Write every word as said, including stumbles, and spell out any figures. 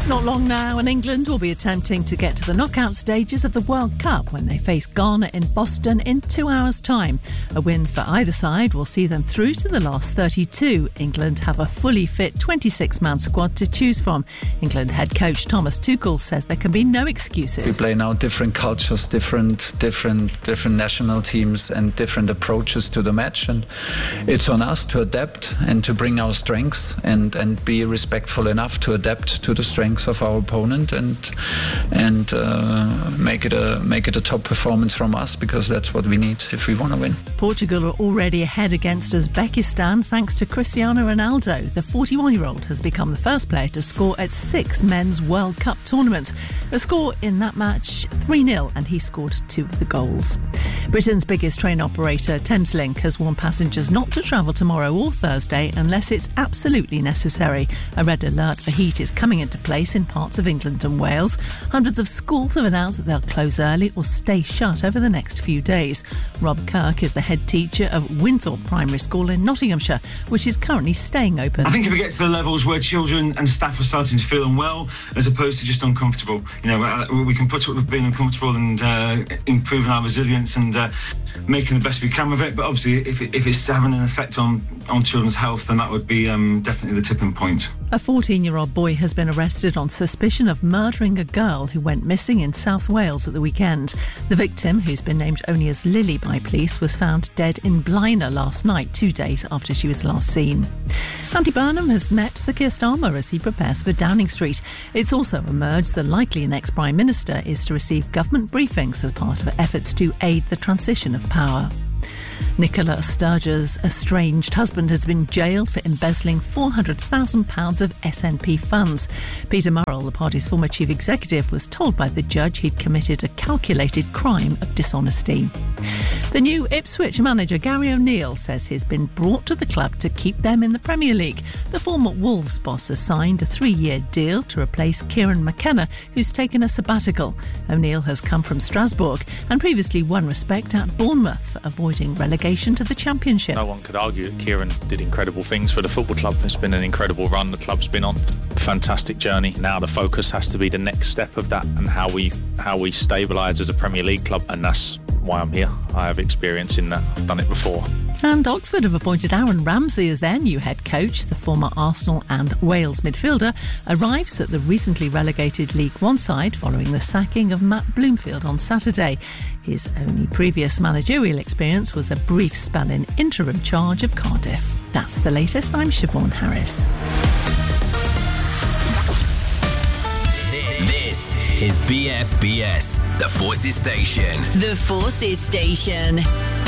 Not long now, and England will be attempting to get to the knockout stages of the World Cup when they face Ghana in Boston in two hours' time. A win for either side will see them through to the last thirty-two. England have a fully fit twenty-six man squad to choose from. England head coach Thomas Tuchel says there can be no excuses. We play now different cultures, different, different, different national teams and different approaches to the match, and it's on us to adapt and to bring our strengths and, and be respectful enough to adapt to the strengths of our opponent and and uh, make it a make it a top performance from us, because that's what we need if we want to win. Portugal are already ahead against Uzbekistan thanks to Cristiano Ronaldo. The forty-one-year-old has become the first player to score at six men's World Cup tournaments. The score in that match, three nil, and he scored two of the goals. Britain's biggest train operator, Thameslink, has warned passengers not to travel tomorrow or Thursday unless it's absolutely necessary. A red alert for heat is coming into place in parts of England and Wales. Hundreds of schools have announced that they'll close early or stay shut over the next few days. Rob Kirk is the head teacher of Winthorpe Primary School in Nottinghamshire, which is currently staying open. I think if we get to the levels where children and staff are starting to feel unwell as opposed to just uncomfortable, you know, we can put up with being uncomfortable and uh, improving our resilience and uh, making the best we can of it. But obviously, if, it, if it's having an effect on, on children's health, then that would be um, definitely the tipping point. A fourteen-year-old boy has been arrested on suspicion of murdering a girl who went missing in South Wales at the weekend. The victim, who's been named only as Lily by police, was found dead in Blaenau last night, two days after she was last seen. Andy Burnham has met Sir Keir Starmer as he prepares for Downing Street. It's also emerged the likely next Prime Minister is to receive government briefings as part of efforts to aid the transition of power. Nicola Sturge's estranged husband has been jailed for embezzling four hundred thousand pounds of S N P funds. Peter Murrell, the party's former chief executive, was told by the judge he'd committed a calculated crime of dishonesty. The new Ipswich manager Gary O'Neill says he's been brought to the club to keep them in the Premier League. The former Wolves boss has signed a three-year deal to replace Kieran McKenna, who's taken a sabbatical. O'Neill has come from Strasbourg and previously won respect at Bournemouth for avoiding relegation to the Championship. No one could argue that Kieran did incredible things for the football club. It's been an incredible run the club's been on. A fantastic journey. Now the focus has to be the next step of that and how we how we stabilise as a Premier League club, and that's why I'm here. I have experience in that. I've done it before. And Oxford have appointed Aaron Ramsey as their new head coach. The former Arsenal and Wales midfielder arrives at the recently relegated League One side following the sacking of Matt Bloomfield on Saturday. His only previous managerial experience was a brief spell in interim charge of Cardiff. That's the latest. I'm Siobhan Harris. This is B F B S, the Forces Station. The Forces Station.